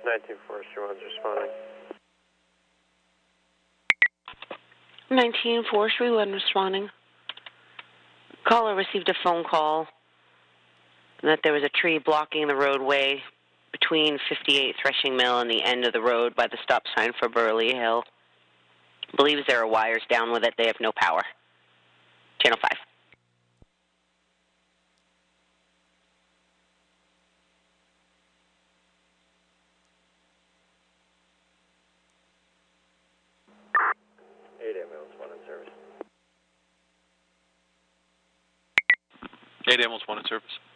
Forestry One's responding. 19 Forestry One responding. Caller received a phone call that there was a tree blocking the roadway between 58 Threshing Mill and the end of the road by the stop sign for Burley Hill. Believes there are wires down with it. They have no power. Channel 5. Ambulance 1 in service. 8 Ambulance 1 in service.